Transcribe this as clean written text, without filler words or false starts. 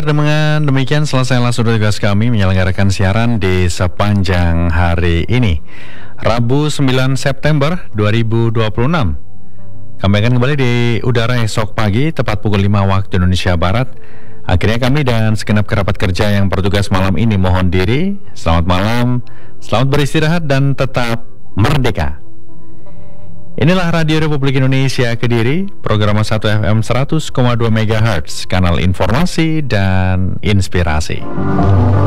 pendengar, dengan demikian selesailah sudah tugas kami menyelenggarakan siaran di sepanjang hari ini, Rabu 9 September 2026. Kami akan kembali di udara esok pagi tepat pukul 5 waktu Indonesia Barat. Akhirnya kami dan segenap kerabat kerja yang bertugas malam ini mohon diri. Selamat malam, selamat beristirahat dan tetap merdeka. Inilah Radio Republik Indonesia Kediri, program 1 FM 100,2 MHz, kanal informasi dan inspirasi.